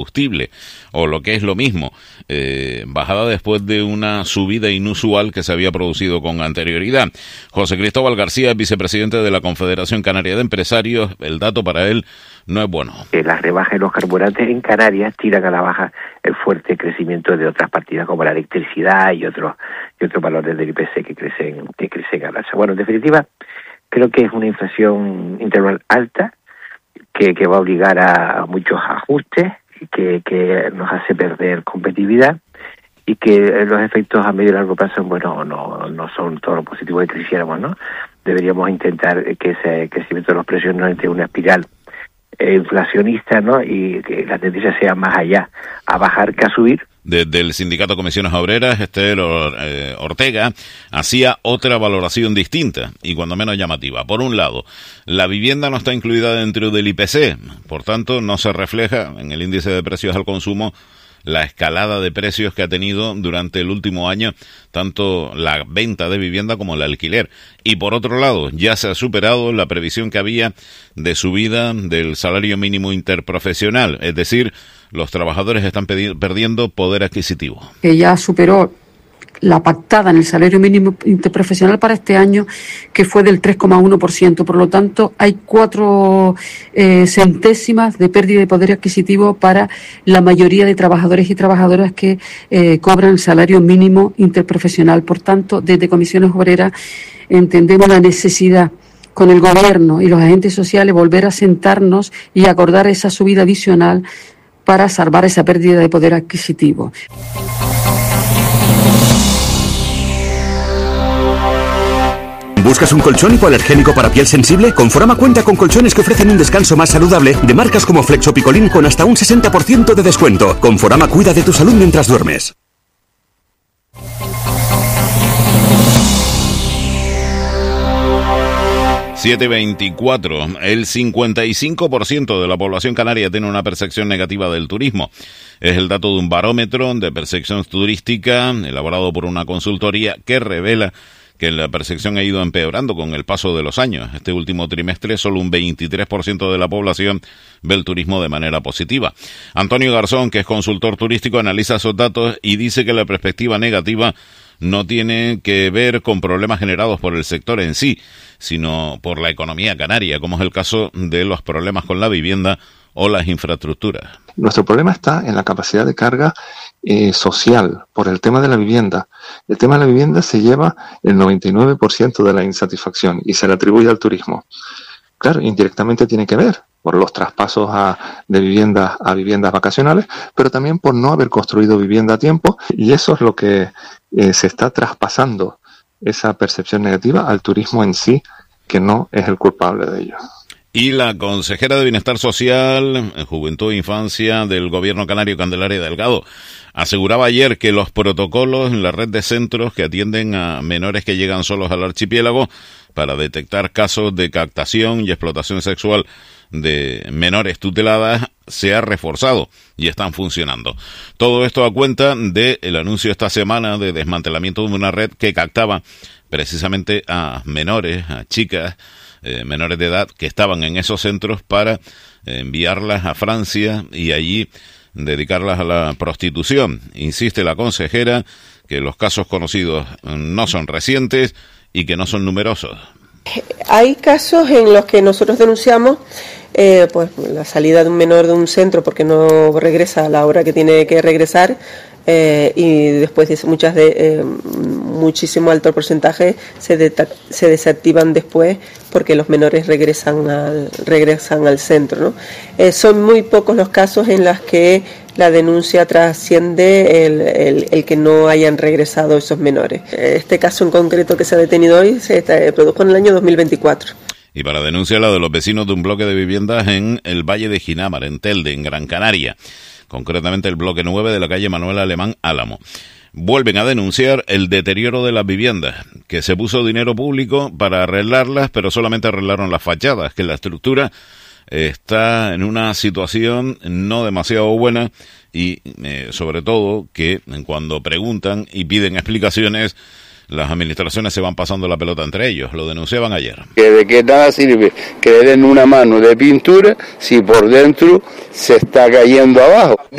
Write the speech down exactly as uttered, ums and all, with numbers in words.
combustible, o lo que es lo mismo, eh, bajada después de una subida inusual que se había producido con anterioridad. José Cristóbal García, vicepresidente de la Confederación Canaria de Empresarios, el dato para él no es bueno. Eh, las rebajas de los carburantes en Canarias tiran a la baja el fuerte crecimiento de otras partidas como la electricidad y otros y otros valores del I P C que crecen que crecen al alza. Bueno, en definitiva, creo que es una inflación interval alta que, que va a obligar a muchos ajustes, que, que nos hace perder competitividad y que los efectos a medio y largo plazo, bueno, no no son todo lo positivo que quisiéramos, ¿no? Deberíamos intentar que ese crecimiento de los precios no entre una espiral eh, inflacionista, ¿no? Y que la tendencia sea más allá, a bajar que a subir. Desde el Sindicato Comisiones Obreras, Esther eh, Ortega hacía otra valoración distinta y cuando menos llamativa. Por un lado, la vivienda no está incluida dentro del I P C, por tanto no se refleja en el índice de precios al consumo la escalada de precios que ha tenido durante el último año tanto la venta de vivienda como el alquiler. Y por otro lado, ya se ha superado la previsión que había de subida del salario mínimo interprofesional, es decir, los trabajadores están pedi- perdiendo poder adquisitivo. Que ya superó la pactada en el salario mínimo interprofesional para este año, que fue del tres coma uno por ciento. Por lo tanto, hay cuatro eh, centésimas de pérdida de poder adquisitivo para la mayoría de trabajadores y trabajadoras que eh, cobran salario mínimo interprofesional. Por tanto, desde Comisiones Obreras entendemos la necesidad con el Gobierno y los agentes sociales volver a sentarnos y acordar esa subida adicional para salvar esa pérdida de poder adquisitivo. ¿Buscas un colchón hipoalergénico para piel sensible? Conforama cuenta con colchones que ofrecen un descanso más saludable de marcas como Flexo Picolín con hasta un sesenta por ciento de descuento. Conforama cuida de tu salud mientras duermes. siete veinticuatro. El cincuenta y cinco por ciento de la población canaria tiene una percepción negativa del turismo. Es el dato de un barómetro de percepción turística elaborado por una consultoría que revela que la percepción ha ido empeorando con el paso de los años. Este último trimestre solo un veintitrés por ciento de la población ve el turismo de manera positiva. Antonio Garzón, que es consultor turístico, analiza esos datos y dice que la perspectiva negativa no tiene que ver con problemas generados por el sector en sí, sino por la economía canaria, como es el caso de los problemas con la vivienda o las infraestructuras. Nuestro problema está en la capacidad de carga eh, social por el tema de la vivienda. El tema de la vivienda se lleva el noventa y nueve por ciento de la insatisfacción y se le atribuye al turismo. Claro, indirectamente tiene que ver por los traspasos a, de viviendas a viviendas vacacionales, pero también por no haber construido vivienda a tiempo, y eso es lo que eh, se está traspasando, esa percepción negativa al turismo en sí, que no es el culpable de ello. Y la consejera de Bienestar Social, Juventud e Infancia del Gobierno Canario, Candelaria Delgado, aseguraba ayer que los protocolos en la red de centros que atienden a menores que llegan solos al archipiélago para detectar casos de captación y explotación sexual de menores tuteladas se ha reforzado y están funcionando. Todo esto a cuenta del anuncio esta semana de desmantelamiento de una red que captaba precisamente a menores, a chicas, eh, menores de edad que estaban en esos centros para eh, enviarlas a Francia y allí dedicarlas a la prostitución. Insiste la consejera que los casos conocidos no son recientes y que no son numerosos. Hay casos en los que nosotros denunciamos eh, pues la salida de un menor de un centro porque no regresa a la hora que tiene que regresar, eh, y después de muchas de eh, muchísimo alto porcentaje se, de, se desactivan después porque los menores regresan al regresan al centro, ¿no? Eh, son muy pocos los casos en los que la denuncia trasciende el, el, el que no hayan regresado esos menores. Este caso en concreto que se ha detenido hoy se produjo en el año dos mil veinticuatro. Y para denuncia la de los vecinos de un bloque de viviendas en el Valle de Ginámar, en Telde, en Gran Canaria, concretamente el bloque nueve de la calle Manuel Alemán Álamo. Vuelven a denunciar el deterioro de las viviendas, que se puso dinero público para arreglarlas, pero solamente arreglaron las fachadas, que la estructura está en una situación no demasiado buena y eh, sobre todo que cuando preguntan y piden explicaciones, las administraciones se van pasando la pelota entre ellos. Lo denunciaban ayer. Que de qué nada sirve que le den una mano de pintura si por dentro se está cayendo abajo.